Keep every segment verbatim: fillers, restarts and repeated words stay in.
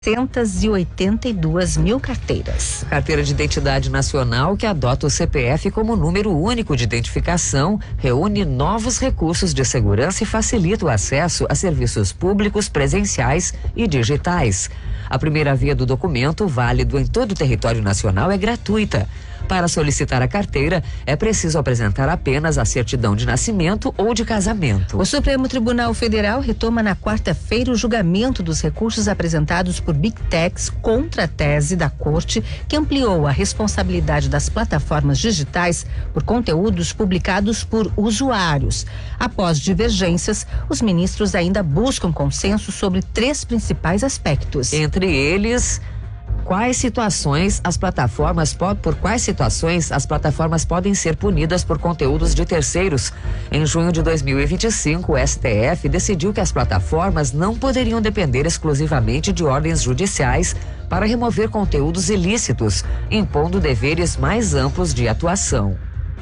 seiscentas e oitenta e duas mil carteiras. Carteira de Identidade Nacional, que adota o C P F como número único de identificação, reúne novos recursos de segurança e facilita o acesso a serviços públicos presenciais e digitais. A primeira via do documento, válido em todo o território nacional, é gratuita. Para solicitar a carteira, é preciso apresentar apenas a certidão de nascimento ou de casamento. O Supremo Tribunal Federal retoma na quarta-feira o julgamento dos recursos apresentados por Big Techs contra a tese da Corte, que ampliou a responsabilidade das plataformas digitais por conteúdos publicados por usuários. Após divergências, os ministros ainda buscam consenso sobre três principais aspectos. Entre eles, Quais situações as plataformas por quais situações as plataformas podem ser punidas por conteúdos de terceiros? Em junho de dois mil e vinte e cinco, o S T F decidiu que as plataformas não poderiam depender exclusivamente de ordens judiciais para remover conteúdos ilícitos, impondo deveres mais amplos de atuação.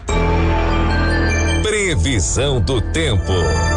Previsão do tempo.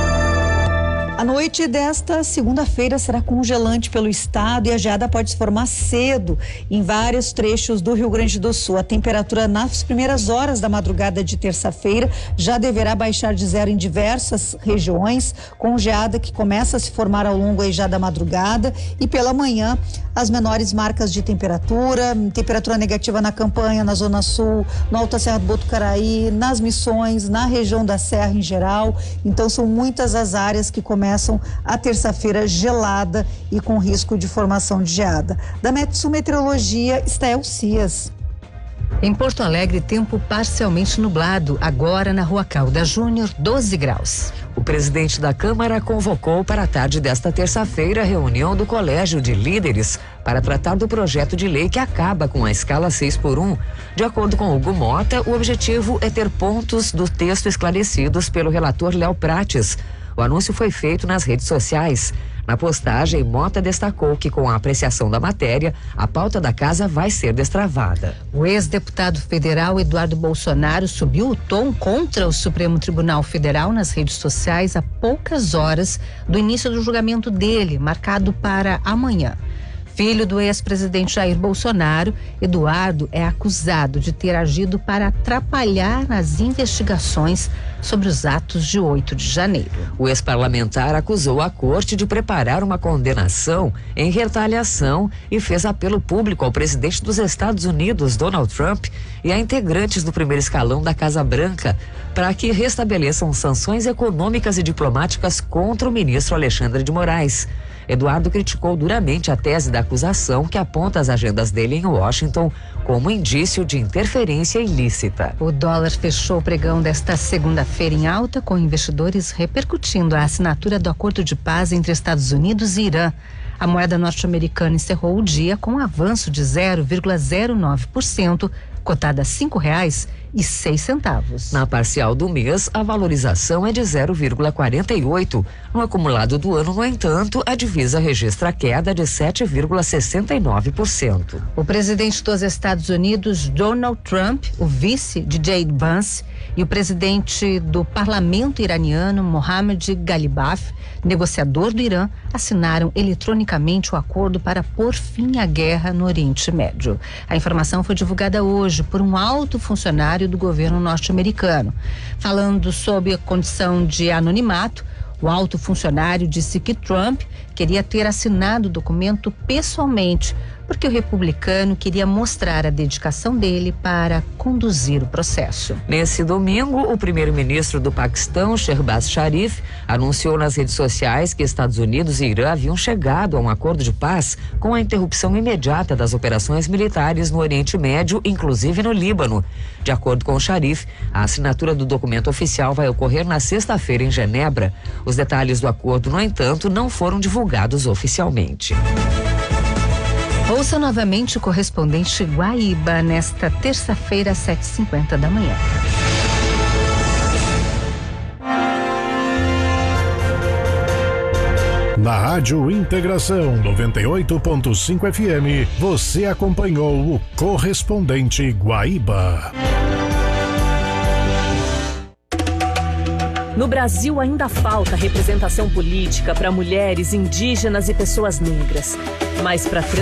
A noite desta segunda-feira será congelante pelo estado e a geada pode se formar cedo em vários trechos do Rio Grande do Sul. A temperatura nas primeiras horas da madrugada de terça-feira já deverá baixar de zero em diversas regiões, com geada que começa a se formar ao longo aí já da madrugada, e pela manhã as menores marcas de temperatura, temperatura negativa na Campanha, na Zona Sul, na Alta Serra do Botucaraí, nas Missões, na região da Serra em geral. Então são muitas as áreas que começam a terça-feira gelada e com risco de formação de geada. Da Metsul Meteorologia, Estael Cias. Em Porto Alegre, tempo parcialmente nublado, agora na Rua Calda Júnior, doze graus. O presidente da Câmara convocou para a tarde desta terça-feira a reunião do Colégio de Líderes para tratar do projeto de lei que acaba com a escala seis por um. De acordo com Hugo Mota, o objetivo é ter pontos do texto esclarecidos pelo relator Léo Prates. O anúncio foi feito nas redes sociais. Na postagem, Mota destacou que, com a apreciação da matéria, a pauta da casa vai ser destravada. O ex-deputado federal Eduardo Bolsonaro subiu o tom contra o Supremo Tribunal Federal nas redes sociais a poucas horas do início do julgamento dele, marcado para amanhã. Filho do ex-presidente Jair Bolsonaro, Eduardo é acusado de ter agido para atrapalhar nas investigações sobre os atos de oito de janeiro. O ex-parlamentar acusou a corte de preparar uma condenação em retaliação e fez apelo público ao presidente dos Estados Unidos, Donald Trump, e a integrantes do primeiro escalão da Casa Branca para que restabeleçam sanções econômicas e diplomáticas contra o ministro Alexandre de Moraes. Eduardo criticou duramente a tese da acusação que aponta as agendas dele em Washington como indício de interferência ilícita. O dólar fechou o pregão desta segunda-feira em alta, com investidores repercutindo a assinatura do acordo de paz entre Estados Unidos e Irã. A moeda norte-americana encerrou o dia com um avanço de zero vírgula zero nove por cento, cotada a cinco reais e seis centavos. Na parcial do mês, a valorização é de zero vírgula quarenta e oito. No acumulado do ano, no entanto, a divisa registra queda de sete vírgula sessenta e nove por cento. O presidente dos Estados Unidos, Donald Trump, o vice de Jade Vance e o presidente do parlamento iraniano, Mohammad Ghalibaf, negociador do Irã, assinaram eletronicamente o acordo para pôr fim à guerra no Oriente Médio. A informação foi divulgada hoje por um alto funcionário do governo norte-americano. Falando sob a condição de anonimato, o alto funcionário disse que Trump queria ter assinado o documento pessoalmente, porque o republicano queria mostrar a dedicação dele para conduzir o processo. Nesse domingo, o primeiro-ministro do Paquistão, Shehbaz Sharif, anunciou nas redes sociais que Estados Unidos e Irã haviam chegado a um acordo de paz com a interrupção imediata das operações militares no Oriente Médio, inclusive no Líbano. De acordo com o Sharif, a assinatura do documento oficial vai ocorrer na sexta-feira em Genebra. Os detalhes do acordo, no entanto, não foram divulgados oficialmente. Ouça novamente o correspondente Guaíba nesta terça-feira, às sete e cinquenta da manhã. Na Rádio Integração noventa e oito ponto cinco F M, você acompanhou o correspondente Guaíba. No Brasil ainda falta representação política para mulheres, indígenas e pessoas negras. Mas para